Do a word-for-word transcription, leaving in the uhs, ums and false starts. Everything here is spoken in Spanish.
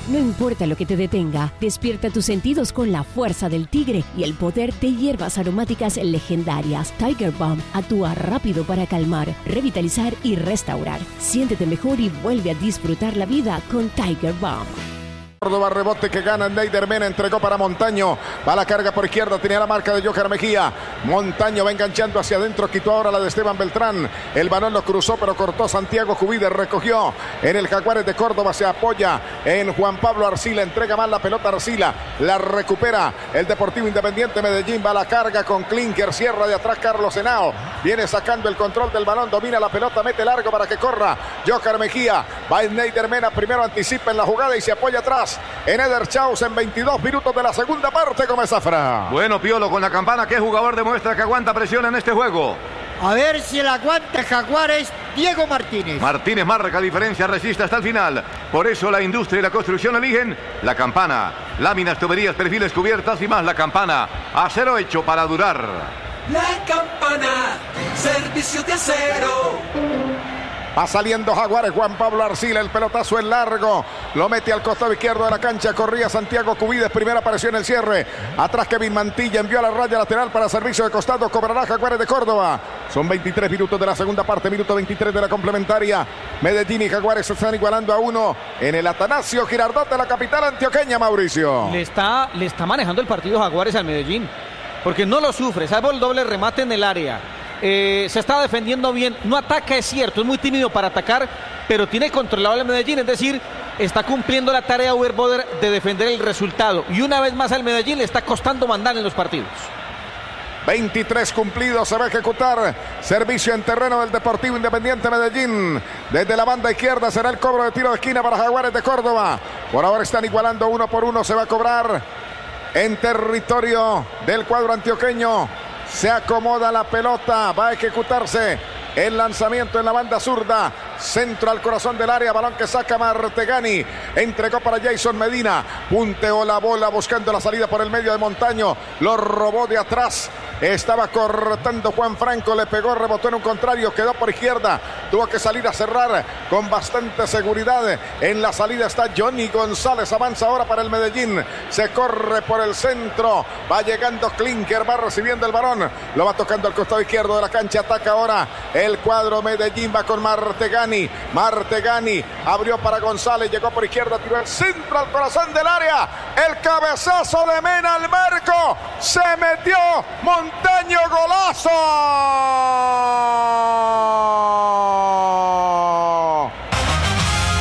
No importa lo que te detenga, despierta tus sentidos con la fuerza del tigre y el poder de hierbas aromáticas legendarias. Tiger Balm actúa rápido para calmar, revitalizar y restaurar. Siéntete mejor y vuelve a disfrutar la vida con Tiger Balm. Córdoba, rebote que gana Neider Mena, entregó para Montaño, va a la carga por izquierda, tenía la marca de Joker Mejía, Montaño va enganchando hacia adentro, quitó ahora la de Esteban Beltrán, el balón lo cruzó pero cortó Santiago Cubides, recogió en el Jaguares de Córdoba, se apoya en Juan Pablo Arcila, entrega mal la pelota Arcila, la recupera el Deportivo Independiente Medellín, va a la carga con Klinker, cierra de atrás Carlos Henao, viene sacando el control del balón, domina la pelota, mete largo para que corra Joker Mejía, va en Neider Mena, primero anticipa en la jugada y se apoya atrás en Eder Chaus en veintidós minutos de la segunda parte. Como Zafra. Bueno, Piolo, con la campana, ¿qué jugador demuestra que aguanta presión en este juego? A ver si el aguante Jaguares, Diego Martínez. Martínez marca diferencia, resiste hasta el final. Por eso la industria y la construcción eligen la campana. Láminas, tuberías, perfiles, cubiertas y más la campana. Acero hecho para durar. La campana, servicio de acero. Va saliendo Jaguares, Juan Pablo Arcila, el pelotazo es largo, lo mete al costado izquierdo de la cancha, corría Santiago Cubides, primera apareció en el cierre, atrás Kevin Mantilla, envió a la raya lateral para servicio de costado, cobrará Jaguares de Córdoba. Son veintitrés minutos de la segunda parte, minuto veintitrés de la complementaria. Medellín y Jaguares se están igualando a uno en el Atanasio Girardot de la capital antioqueña, Mauricio. Le está, le está manejando el partido Jaguares al Medellín, porque no lo sufre, salvo el doble remate en el área. Eh, se está defendiendo bien, no ataca, es cierto, es muy tímido para atacar, pero tiene controlado el Medellín, es decir, está cumpliendo la tarea Uber Boder de defender el resultado, y una vez más al Medellín le está costando mandar en los partidos. veintitrés cumplidos, se va a ejecutar servicio en terreno del Deportivo Independiente Medellín. Desde la banda izquierda será el cobro de tiro de esquina para Jaguares de Córdoba. Por ahora están igualando uno por uno, se va a cobrar en territorio del cuadro antioqueño. Se acomoda la pelota, va a ejecutarse el lanzamiento en la banda zurda, centro al corazón del área, balón que saca Martegani, entregó para Jason Medina, punteó la bola buscando la salida por el medio de Montaño, lo robó de atrás, estaba cortando Juan Franco, le pegó, rebotó en un contrario, quedó por izquierda, tuvo que salir a cerrar con bastante seguridad, en la salida está Johnny González, avanza ahora para el Medellín, se corre por el centro, va llegando Klinker, va recibiendo el balón, lo va tocando al costado izquierdo de la cancha, ataca ahora el cuadro Medellín, va con Martegani, Martegani abrió para González, llegó por izquierda, tiró el centro al corazón del área, el cabezazo de Mena al marco, se metió Montaño, golazo.